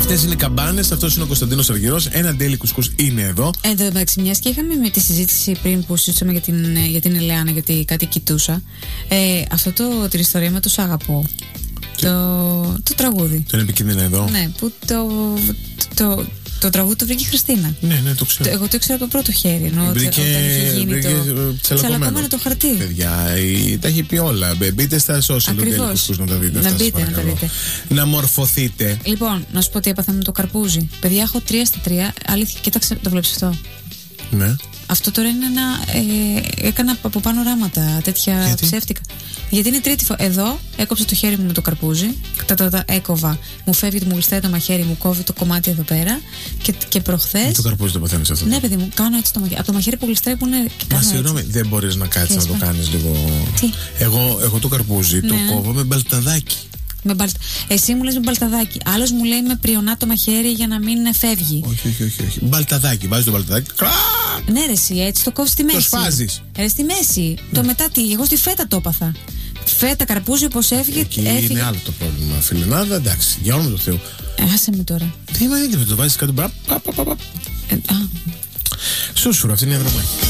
Αυτές είναι οι καμπάνες, αυτός είναι ο Κωνσταντίνος Αργυρός. Ένα ντέλι κουσκούς είναι εδώ. Εν τω μεταξύ, μιας και είχαμε με τη συζήτηση πριν που συζήτησαμε για την Ελεάνα, γιατί κάτι κοιτούσα. Αυτό την ιστορία με το «Σ' αγαπώ». Το τραγούδι. Το είναι επικίνδυνο εδώ. Ναι, που το τραγούδι το βρήκε η Χριστίνα. Ναι, το ξέρω. Εγώ το ήξερα από το πρώτο χέρι. Όταν είχε γίνει το τσαλακωμένο το χαρτί. Παιδιά, τα έχει πει όλα. Μπείτε στα social media να τα δείτε. Να μορφωθείτε. Λοιπόν, να σου πω τι έπαθα με το καρπούζι. Παιδιά, έχω 3 στα 3. Αλήθεια, κοίταξε, το βλέπεις αυτό. Ναι. Αυτό τώρα είναι ένα. Έκανα από πάνω ράματα τέτοια ψεύτικα. Γιατί είναι τρίτη φορά. Εδώ έκοψα το χέρι μου με το καρπούζι. Έκοβα. Μου φεύγει, μου γλιστράει το μαχαίρι, μου κόβει το κομμάτι εδώ πέρα. Και προχθές. Το καρπούζι το παθαίνεις αυτό. Ναι, παιδί μου, κάνω έτσι το μαχαίρι. Από το μαχαίρι που γλιστράει που είναι. Μα συγγνώμη, δεν μπορείς να κάτσεις να το κάνεις λίγο. Τι? Εγώ το καρπούζι το κόβω με μπαλταδάκι. Εσύ μου λες με μπαλταδάκι. Άλλος μου λέει με πριονά το μαχαίρι για να μην φεύγει. Όχι. Μπαλταδάκι. Βάζεις το μπαλταδάκι. Ναι, ρε, εσύ έτσι το κόβεις στη μέση. Το σφάζεις. Στη μέση. Το μετά τι. Εγώ στη φέτα το έπαθα. Φέτα, καρπούζι, όπως έφυγε. Εκεί είναι άλλο το πρόβλημα, φιλενάδα. Εντάξει, για όνομα του Θεού. Άσε με τώρα. Τι είναι, το βάζεις κάτω. Σούσουρο, αυτή είναι η αδρομάκη.